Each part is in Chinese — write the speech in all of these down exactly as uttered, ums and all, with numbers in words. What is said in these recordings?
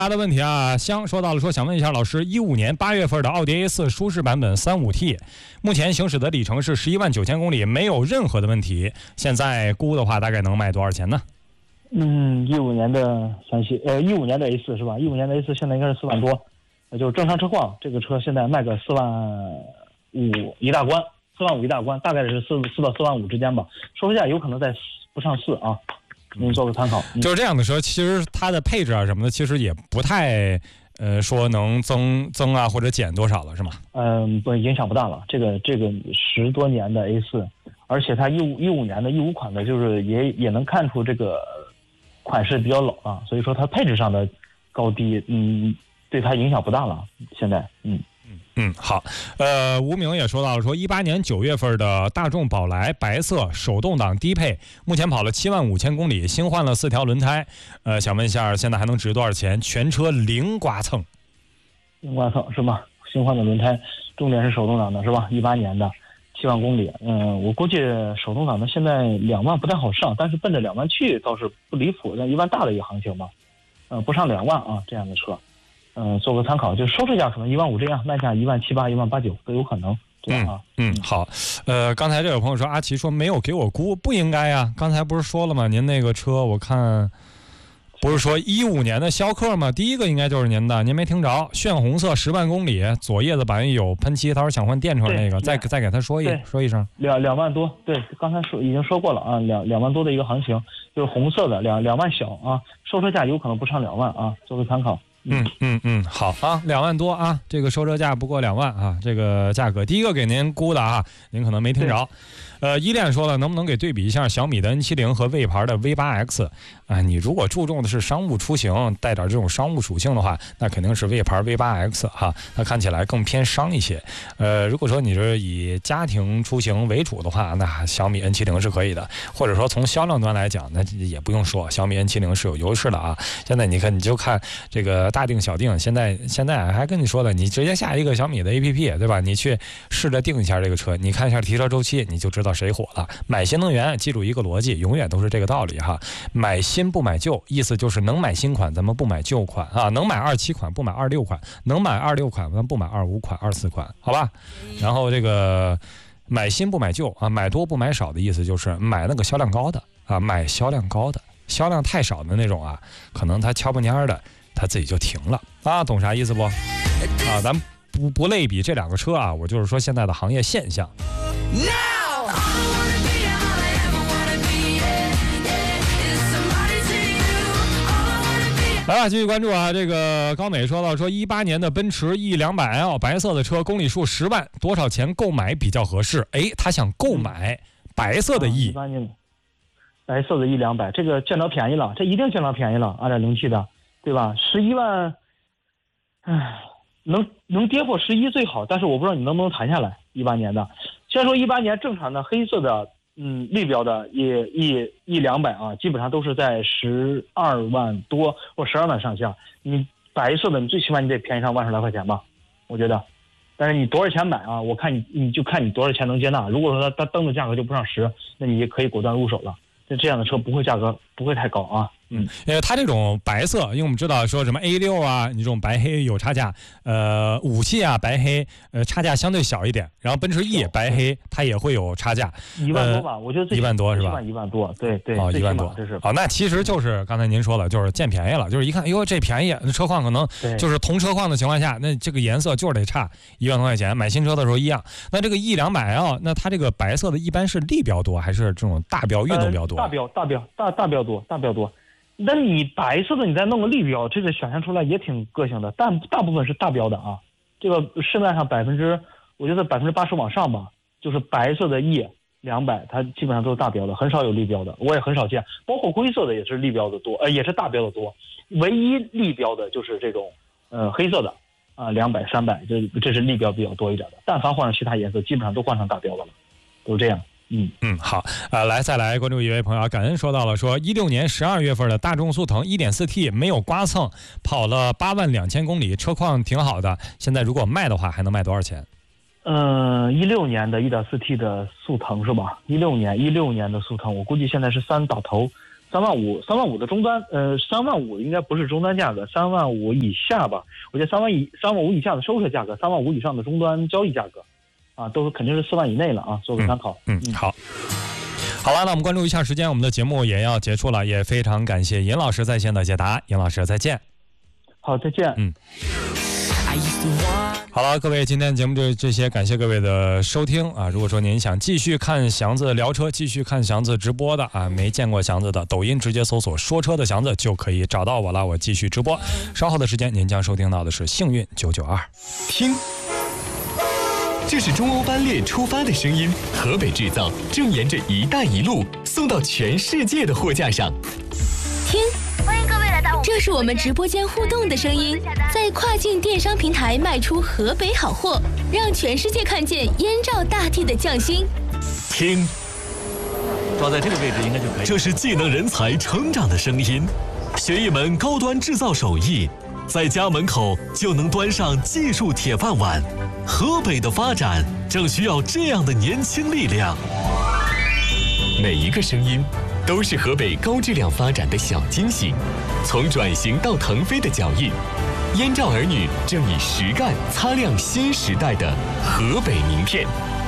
他的问题啊，香说到了说，想问一下老师，一五年八月份的奥迪 A 四 舒适版本 三五 T， 目前行驶的里程是十一万九千公里，没有任何的问题。现在估的话，大概能卖多少钱呢？ 嗯，一五年的三系，呃，一五年的 A 四 是吧？一五年的 A 四 现在应该是四万多，那就是正常车况，这个车现在卖个四万五一大关，四万五一大关，大概是四四到四万五之间吧。说实价有可能在不上四啊。您做个参考、嗯， 就是这样的车，其实它的配置啊什么的，其实也不太，呃，说能增增啊或者减多少了，是吗？ 嗯，不影响不大了。这个这个十多年的 A 四，而且它一五一五年的一五款的，就是也也能看出这个款式比较老啊，所以说它配置上的高低，嗯，对它影响不大了。现在，嗯。 嗯，好，呃，吴明也说到了，说一八年九月份的大众宝来白色手动挡低配，目前跑了七万五千公里，新换了四条轮胎，呃，想问一下，现在还能值多少钱？全车零刮蹭， 零刮蹭是吧？新换的轮胎，重点是手动挡的是吧？一八年的七万公里，嗯，我估计手动挡的现在两万不太好上，但是奔着两万去倒是不离谱，那一万大的一个行情吧，呃，不上两万啊，这样的车。嗯，做个参考，就收市价可能一万五这样，卖价一万七八、一万八九都有可能，这样啊。 嗯，嗯好，呃，刚才这位朋友说阿奇说没有给我估，不应该呀。刚才不是说了吗？您那个车我看不是说一五年的逍客吗？第一个应该就是您的，您没听着？炫红色十万公里，左叶子板有喷漆，他说想换电车那个，再再给他说一说一声。 两两万多，对，刚才说已经说过了啊，两两万多的一个行情，就是红色的，两两万小啊，收车价有可能不上两万啊，做个参考。 嗯嗯嗯，好啊，两万多啊，这个收车价不过两万啊，这个价格第一个给您估的啊，您可能没听着。呃，依恋说了，能不能给对比一下小米的 N 七零 和魏牌的 V 八 X 啊？你如果注重的是商务出行，带点这种商务属性的话，那肯定是魏牌 V 八 X 哈，它看起来更偏商一些。呃，如果说你是以家庭出行为主的话，那小米 N 七零 是可以的，或者说从销量端来讲，那也不用说，小米 N 七零 是有优势的啊。现在你看，你就看这个大定小定，现在现在还跟你说了，你直接下一个小米的 A P P 对吧？你去试着定一下这个车，你看一下提车周期，你就知道谁火了。买新能源，记住一个逻辑，永远都是这个道理哈。买新不买旧，意思就是能买新款，咱们不买旧款啊；能买二七款，不买二六款；能买二六款，咱不买二五款、二四款，好吧？然后这个买新不买旧啊，买多不买少的意思就是买那个销量高的啊，买销量高的，销量太少的那种啊，可能它敲不蔫的，它自己就停了啊，懂啥意思不？啊，咱不不类比这两个车啊，我就是说现在的行业现象。来吧，继续关注啊！这个高美说到说，一八年的奔驰 E 两百 L 白色的车，公里数十万，多少钱购买比较合适？哎，他想购买白色的 E，、 啊、白色的 E 两百，这个见着便宜了，这一定见着便宜了，二点零 T 的，对吧？十一万，唉，能能跌破十一最好，但是我不知道你能不能谈下来。一八年的，先说一八年正常的黑色的。嗯，立标的 E E E 两百啊，基本上都是在十二万多或十二万上下。你白色的，你最起码你得便宜上万十来块钱吧，我觉得。但是你多少钱买啊？我看你你就看你多少钱能接纳。如果说它它登的价格就不上十，那你也可以果断入手了。那这样的车不会价格不会太高啊。嗯， 因为它这种白色，因为我们知道说什么 A 六 啊，你这种白黑有差价，呃，武器啊白黑，呃，差价相对小一点。然后奔驰 E 白黑它也会有差价， 一万多吧，呃、我觉得最一万多是吧？ 一万多，对对， 哦，一万多， 这是哦，那其实就是刚才您说了，就是见便宜了，就是一看，哎呦这便宜，车况可能就是同车况的情况下，那这个颜色就是得差一万多块钱，买新车的时候一样。那这个 E 两百 L， 那它这个白色的一般是立标多还是这种大标运动标多？ 呃、大标大标大大标多，大标多。那你白色的你再弄个立标，这个想象出来也挺个性的，但大部分是大标的啊。这个市面上百分之，我觉得百分之八十往上吧，就是白色的 E 两百，它基本上都是大标的，很少有立标的，我也很少见。包括灰色的也是立标的多，呃，也是大标的多。唯一立标的就是这种，呃，黑色的啊，两百、三百，这这是立标比较多一点的。但凡换上其他颜色，基本上都换成大标的了，都是这样。嗯嗯，好，呃，来再来关注一位朋友，感恩说到了说，一六年十二月份的大众速腾 一点四 T 没有刮蹭，跑了八万两千公里，车况挺好的。现在如果卖的话，还能卖多少钱？ 呃，一六年的 一点四 T 的速腾是吧？一六年一六年的速腾，我估计现在是三打头， 三万五，三万五的终端，呃，三万五应该不是终端价格，三万五以下吧。我觉得三万以三万五以下的收车价格，三万五以上的终端交易价格，啊，都是肯定是四万以内了啊，做个参考。 嗯，嗯好。好了，那我们关注一下时间，我们的节目也要结束了，也非常感谢尹老师在线的解答，尹老师再见。 好，再见。 嗯。好了，各位，今天节目就这些，感谢各位的收听啊！如果说您想继续看祥子聊车，继续看祥子直播的啊，没见过祥子的，抖音直接搜索说车的祥子就可以找到我了，我继续直播。稍后的时间您将收听到的是幸运九九二。 听，这是中欧班列出发的声音，河北制造正沿着一带一路送到全世界的货架上。 听，欢迎各位来到，这是我们直播间互动的声音，在跨境电商平台卖出河北好货，让全世界看见燕赵大地的匠心。 听， 抓在这个位置应该就可以。 这是技能人才成长的声音，学一门高端制造手艺，在家门口就能端上技术铁饭碗。河北的发展正需要这样的年轻力量。每一个声音都是河北高质量发展的小惊喜，从转型到腾飞的脚印，燕赵儿女正以实干擦亮新时代的河北名片。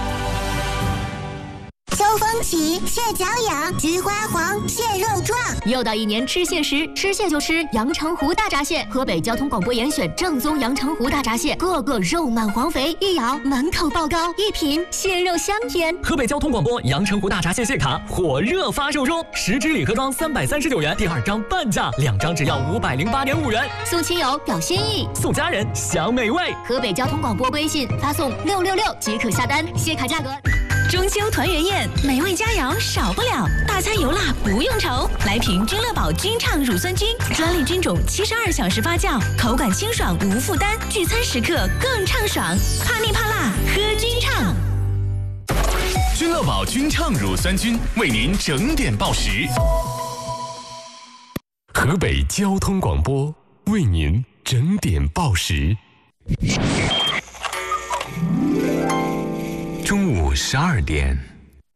秋风起，蟹脚痒，菊花黄，蟹肉壮。 又到一年吃蟹时，吃蟹就吃阳澄湖大闸蟹。河北交通广播严选正宗阳澄湖大闸蟹，个个肉满黄肥，一咬满口爆膏，一品蟹肉香甜。 河北交通广播阳澄湖大闸蟹蟹卡火热发售中，十支礼盒装三百三十九元，第二张半价，两张只要五百零八点五元。 送亲友表心意， 送家人享美味。 河北交通广播微信发送六六六即可下单，蟹卡价格。 中秋团圆宴，美味佳肴少不了，大餐油辣不用愁。来瓶君乐宝君畅乳酸菌，专利菌种，七十二小时发酵，口感清爽无负担，聚餐时刻更畅爽。怕腻怕辣，喝君畅。 君乐宝君畅乳酸菌为您整点报时。河北交通广播为您整点报时。中午十二点。